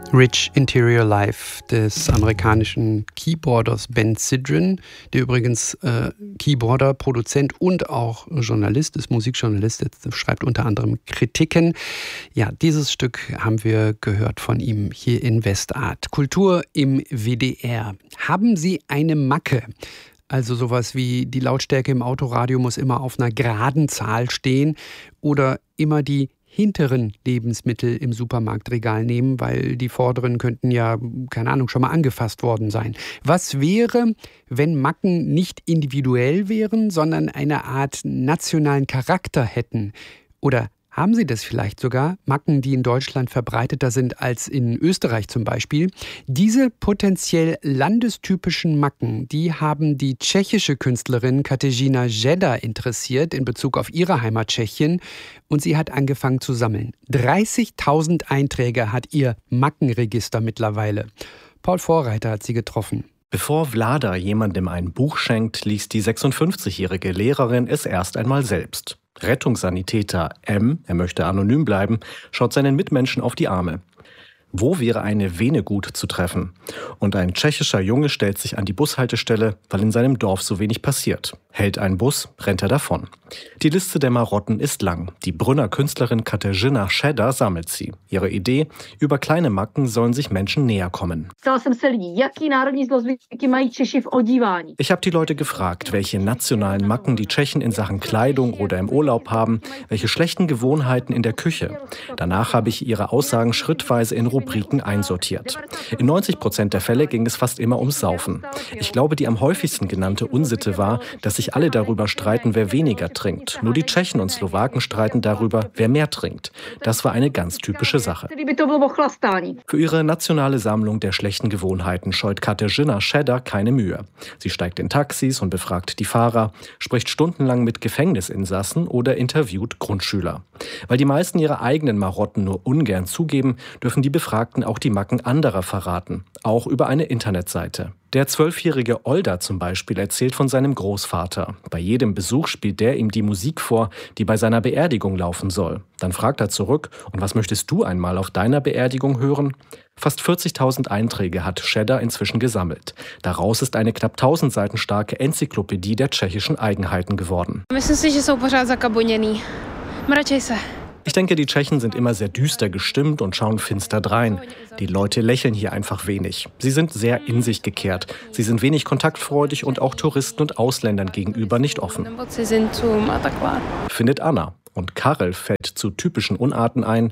Rich Interior Life des amerikanischen Keyboarders Ben Sidran, der übrigens Keyboarder, Produzent und auch Journalist ist, Musikjournalist, schreibt unter anderem Kritiken. Ja, dieses Stück haben wir gehört von ihm hier in Westart. Kultur im WDR. Haben Sie eine Macke? Also sowas wie die Lautstärke im Autoradio muss immer auf einer geraden Zahl stehen oder immer die hinteren Lebensmittel im Supermarktregal nehmen, weil die vorderen könnten ja, keine Ahnung, schon mal angefasst worden sein. Was wäre, wenn Macken nicht individuell wären, sondern eine Art nationalen Charakter hätten? Oder haben Sie das vielleicht sogar? Macken, die in Deutschland verbreiteter sind als in Österreich zum Beispiel. Diese potenziell landestypischen Macken, die haben die tschechische Künstlerin Kateřina Žeda interessiert in Bezug auf ihre Heimat Tschechien. Und sie hat angefangen zu sammeln. 30.000 Einträge hat ihr Mackenregister mittlerweile. Paul Vorreiter hat sie getroffen. Bevor Vlada jemandem ein Buch schenkt, liest die 56-jährige Lehrerin es erst einmal selbst. Rettungssanitäter M, er möchte anonym bleiben, schaut seinen Mitmenschen auf die Arme. Wo wäre eine Vene gut zu treffen? Und ein tschechischer Junge stellt sich an die Bushaltestelle, weil in seinem Dorf so wenig passiert. Hält ein Bus, rennt er davon. Die Liste der Marotten ist lang. Die Brünner Künstlerin Kateřina Žeda sammelt sie. Ihre Idee, über kleine Macken sollen sich Menschen näher kommen. Ich habe die Leute gefragt, welche nationalen Macken die Tschechen in Sachen Kleidung oder im Urlaub haben, welche schlechten Gewohnheiten in der Küche. Danach habe ich ihre Aussagen schrittweise in Rubriken einsortiert. In 90% der Fälle ging es fast immer ums Saufen. Ich glaube, die am häufigsten genannte Unsitte war, dass sich alle darüber streiten, wer weniger trinkt. Nur die Tschechen und Slowaken streiten darüber, wer mehr trinkt. Das war eine ganz typische Sache. Für ihre nationale Sammlung der schlechten Gewohnheiten scheut Kateřina Žeda keine Mühe. Sie steigt in Taxis und befragt die Fahrer, spricht stundenlang mit Gefängnisinsassen oder interviewt Grundschüler. Weil die meisten ihre eigenen Marotten nur ungern zugeben, dürfen die Befragten auch die Macken anderer verraten, auch über eine Internetseite. Der 12-jährige Olda zum Beispiel erzählt von seinem Großvater. Bei jedem Besuch spielt der ihm die Musik vor, die bei seiner Beerdigung laufen soll. Dann fragt er zurück, und was möchtest du einmal auf deiner Beerdigung hören? Fast 40.000 Einträge hat Žeda inzwischen gesammelt. Daraus ist eine knapp 1000 Seiten starke Enzyklopädie der tschechischen Eigenheiten geworden. Ich denke, die Tschechen sind immer sehr düster gestimmt und schauen finster drein. Die Leute lächeln hier einfach wenig. Sie sind sehr in sich gekehrt. Sie sind wenig kontaktfreudig und auch Touristen und Ausländern gegenüber nicht offen. Findet Anna. Und Karel fällt zu typischen Unarten ein.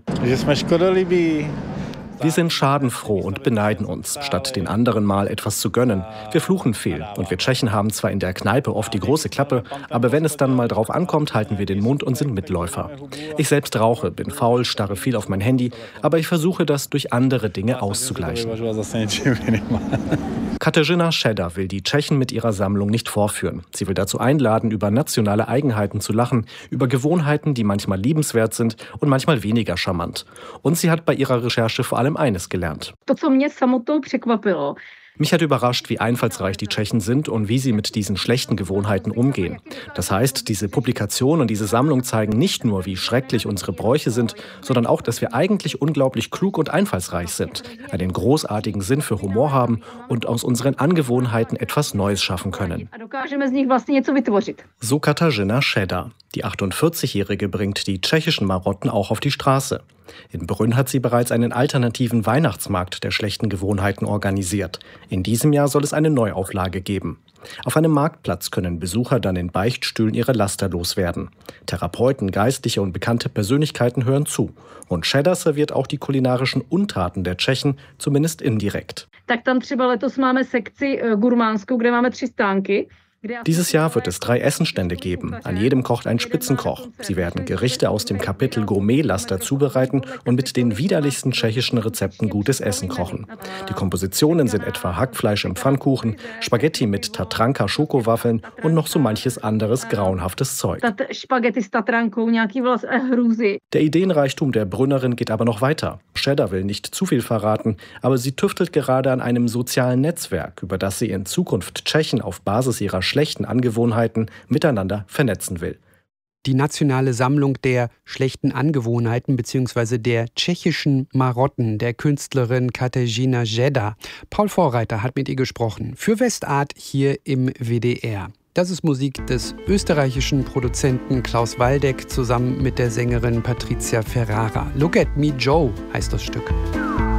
Wir sind schadenfroh und beneiden uns, statt den anderen mal etwas zu gönnen. Wir fluchen viel und wir Tschechen haben zwar in der Kneipe oft die große Klappe, aber wenn es dann mal drauf ankommt, halten wir den Mund und sind Mitläufer. Ich selbst rauche, bin faul, starre viel auf mein Handy, aber ich versuche das durch andere Dinge auszugleichen. Kateřina Žeda will die Tschechen mit ihrer Sammlung nicht vorführen. Sie will dazu einladen, über nationale Eigenheiten zu lachen, über Gewohnheiten, die manchmal liebenswert sind und manchmal weniger charmant. Und sie hat bei ihrer Recherche vor allem eines gelernt. Mich hat überrascht, wie einfallsreich die Tschechen sind und wie sie mit diesen schlechten Gewohnheiten umgehen. Das heißt, diese Publikation und diese Sammlung zeigen nicht nur, wie schrecklich unsere Bräuche sind, sondern auch, dass wir eigentlich unglaublich klug und einfallsreich sind, einen großartigen Sinn für Humor haben und aus unseren Angewohnheiten etwas Neues schaffen können. So Kateřina Žeda. Die 48-Jährige bringt die tschechischen Marotten auch auf die Straße. In Brünn hat sie bereits einen alternativen Weihnachtsmarkt der schlechten Gewohnheiten organisiert. In diesem Jahr soll es eine Neuauflage geben. Auf einem Marktplatz können Besucher dann in Beichtstühlen ihre Laster loswerden. Therapeuten, Geistliche und bekannte Persönlichkeiten hören zu. Und Žeda serviert auch die kulinarischen Untaten der Tschechen, zumindest indirekt. Dieses Jahr wird es 3 Essenstände geben. An jedem kocht ein Spitzenkoch. Sie werden Gerichte aus dem Kapitel Gourmetlaster zubereiten und mit den widerlichsten tschechischen Rezepten gutes Essen kochen. Die Kompositionen sind etwa Hackfleisch im Pfannkuchen, Spaghetti mit Tatranka-Schokowaffeln und noch so manches anderes grauenhaftes Zeug. Der Ideenreichtum der Brünnerin geht aber noch weiter. Žeda will nicht zu viel verraten, aber sie tüftelt gerade an einem sozialen Netzwerk, über das sie in Zukunft Tschechen auf Basis ihrer schlechten Angewohnheiten miteinander vernetzen will. die nationale Sammlung der schlechten Angewohnheiten bzw. der tschechischen Marotten der Künstlerin Kateřina Žeda. Paul Vorreiter hat mit ihr gesprochen. Für Westart hier im WDR. Das ist Musik des österreichischen Produzenten Klaus Waldeck zusammen mit der Sängerin Patricia Ferrara. Look at Me Joe heißt das Stück.